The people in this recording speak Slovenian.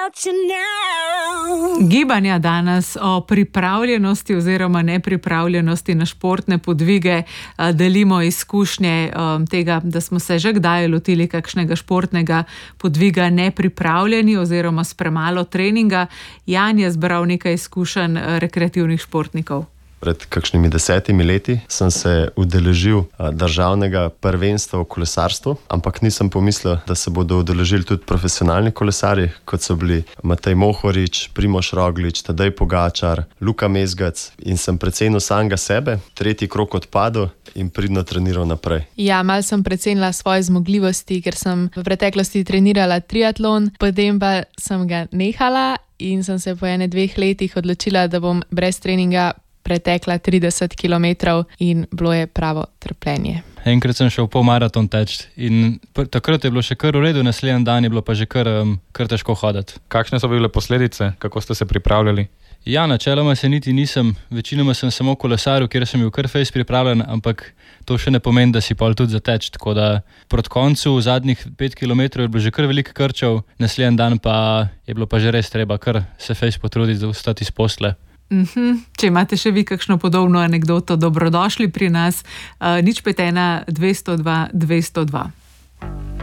Gibanja danes o pripravljenosti oziroma nepripravljenosti na športne podvige delimo izkušnje tega, da smo se že kdaj lotili kakšnega športnega podviga nepripravljeni oziroma s premalo treninga. Jan je zbral nekaj izkušenj rekreativnih športnikov. Pred kakšnimi 10 leti sem se udeležil državnega prvenstva v kolesarstvu, ampak nisem pomislil, da se bodo udeležili tudi profesionalni kolesarji, kot so bili Matej Mohorič, Primož Roglič, Tadej Pogačar, Luka Mezgac, in sem precenil samega sebe, tretji krog odpadel in pridno treniral naprej. Ja, malo sem precenila svoje zmogljivosti, ker sem v preteklosti trenirala triatlon, potem pa sem ga nehala in sem se po 1-2 letih odločila, da bom brez treninga pretekla 30 km in bilo je pravo trpljenje. Enkrat sem šel pol maraton teč in takrat je bilo še kar v redu, naslednji dan je bilo pa že kar težko hoditi. Kakšne so bile posledice? Kako ste se pripravljali? Ja, načeloma se niti nisem, večinoma sem samo kolesaril, kjer sem bil kar fejst pripravljen, ampak to še ne pomeni, da si pol tudi zateč, tako da proti koncu zadnjih 5 km je bilo že kar veliko krčev, naslednji dan pa je bilo pa že res treba kar se fejst potruditi, da ostati iz posle. Če imate še vi kakšno podobno anekdoto, dobrodošli pri nas. 051 202 202.